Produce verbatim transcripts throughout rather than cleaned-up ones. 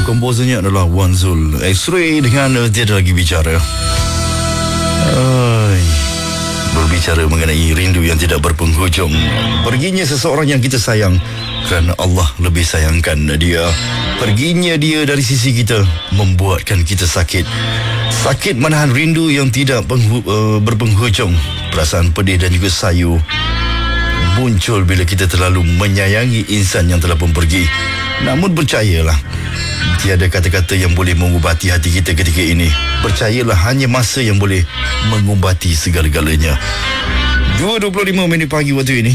Komposernya adalah Wan Zul. X-Ray dengan uh, Tiada Lagi Bicara. Ay, berbicara mengenai rindu yang tidak berpenghujung. Perginya seseorang yang kita sayang kerana Allah lebih sayangkan dia. Perginya dia dari sisi kita membuatkan kita sakit. Sakit menahan rindu yang tidak penghu, uh, berpenghujung. Perasaan pedih dan juga sayu muncul bila kita terlalu menyayangi insan yang telah pun pergi. Namun percayalah, tiada kata-kata yang boleh mengubati hati kita ketika ini. Percayalah, hanya masa yang boleh mengubati segala-galanya. dua dua puluh lima minit pagi waktu ini.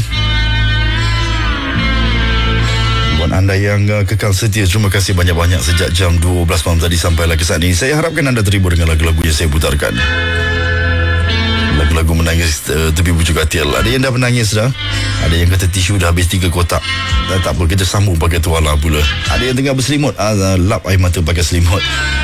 Buat anda yang uh, kekal setia, terima kasih banyak-banyak sejak jam dua belas malam tadi sampailah ke saat ini. Saya harapkan anda terhibur dengan lagu-lagu yang saya putarkan. Lagu-lagu menangis uh, tepi bujuk katil. Ada yang dah menangis dah. Ada yang kata tisu dah habis tiga kotak. Dan tak apa, kita sambung pakai tuala pula. Ada yang tengah berselimut, uh, lap air mata pakai selimut.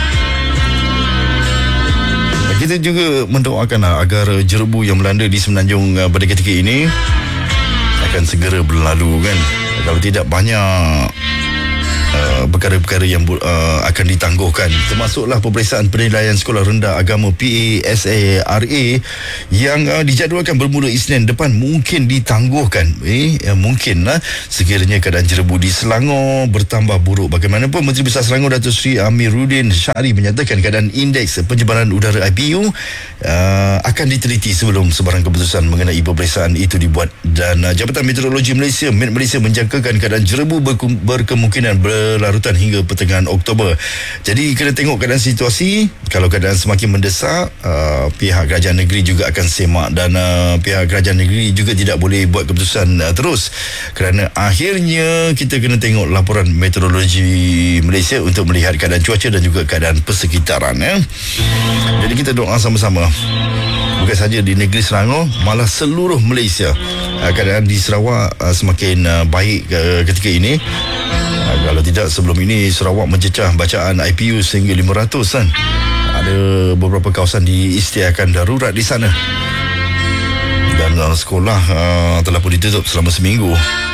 Kita juga mendoakan agar jerebu yang melanda di Semenanjung uh, pada ketika ini akan segera berlalu, kan. Kalau tidak, banyak uh, perkara-perkara yang uh, akan ditangguhkan, termasuklah peperiksaan penilaian sekolah rendah agama P A S A R A yang uh, dijadualkan bermula Isnin depan mungkin ditangguhkan. Eh, ya, mungkinlah sekiranya keadaan jerebu di Selangor bertambah buruk. Bagaimanapun, Menteri Besar Selangor Datuk Seri Amiruddin Syari menyatakan keadaan indeks penjebaran udara I P U uh, akan diteliti sebelum sebarang keputusan mengenai peperiksaan itu dibuat. Dan uh, Jabatan Meteorologi Malaysia Met Malaysia menjangkakan keadaan jerebu berke- berkemungkinan berlarutan hingga pertengahan Oktober. Jadi kena tengok keadaan situasi. Kalau keadaan semakin mendesak, uh, pihak kerajaan negeri juga akan semak, dan uh, pihak kerajaan negeri juga tidak boleh buat keputusan uh, terus, kerana akhirnya kita kena tengok laporan Meteorologi Malaysia untuk melihat keadaan cuaca dan juga keadaan persekitaran, eh. Jadi kita doa sama-sama, bukan saja di negeri Selangor, malah seluruh Malaysia. Uh, keadaan di Sarawak uh, semakin uh, baik uh, ketika ini. Uh, kalau tidak, sebelum ini Sarawak mencecah bacaan I P U sehingga lima ratus, kan. Ada beberapa kawasan diisytiharkan darurat di sana. Dan uh, sekolah uh, telah pun ditutup selama seminggu.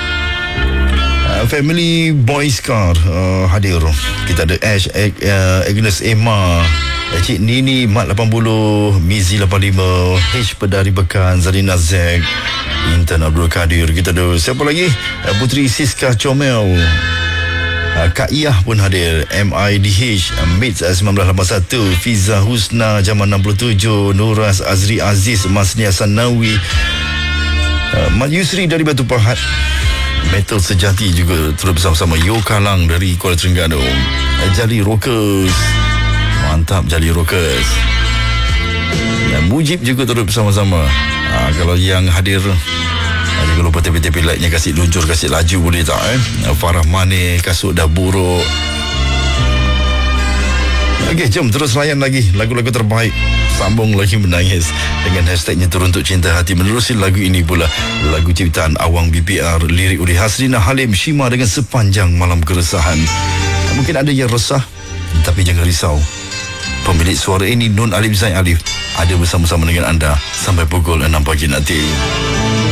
Uh, family Boys Car uh, hadir. Kita ada Ash, Ag, uh, Agnes Emma, Cik Nini, Mat lapan puluh, Mizi lapan puluh lima, H Pedari Bekan, Zarina Zeg, Intan Abdul Kadir. Kita ada siapa lagi? Uh, Putri Siska Comel, uh, Kak Iyah pun hadir. M I D H, uh, Mits uh, sembilan belas lapan satu, Fiza Husna Jaman enam puluh tujuh, Nuras Azri Aziz, Masnia Sanawi, uh, Mat Yusri dari Batu Pahat, Metal Sejati juga turut bersama-sama. Yo Kalang dari Kuala Terengganu, uh, Jali Rockers, mantap Jali Rockers, dan Mujib juga turut bersama-sama. Ha, kalau yang hadir, jangan lupa tepi-tepi like-nya, kasih luncur, kasih laju boleh tak, eh? Farah Mane, kasut dah buruk. Okey, jom terus layan lagi lagu-lagu terbaik. Sambung lagi menangis dengan hashtagnya Teruntuk Cinta Hati. Menerusi lagu ini pula, lagu ciptaan Awang B P R, lirik oleh Hasrina Halim Shima dengan Sepanjang Malam Keresahan. Mungkin ada yang resah, tapi jangan risau. Pemilik suara ini, Nun Alif Zain Alif, ada bersama-sama dengan anda sampai pukul enam pagi nanti.